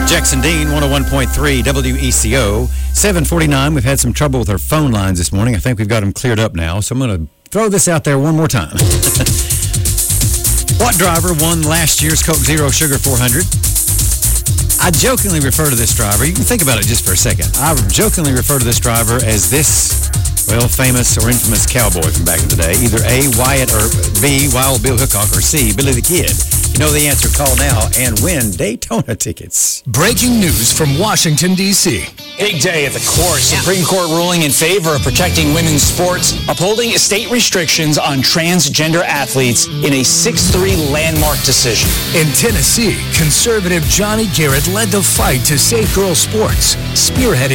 Jackson Dean, 101.3 WECO. 7:49. We've had some trouble with our phone lines this morning. I think we've got them cleared up now, so I'm going to throw this out there one more time. What driver won last year's Coke Zero Sugar 400? I jokingly refer to this driver. You can think about it just for a second. I jokingly refer to this driver as this, well, famous or infamous cowboy from back in the day. Either A, Wyatt, or B, Wild Bill Hickok, or C, Billy the Kid. You know the answer. Call now and win Daytona tickets. Breaking news from Washington, D.C. Big day at the court. Supreme Court ruling in favor of protecting women's sports, upholding state restrictions on transgender athletes in a 6-3 landmark decision. In Tennessee, conservative Johnny Garrett led the fight to save girls' sports, spearheading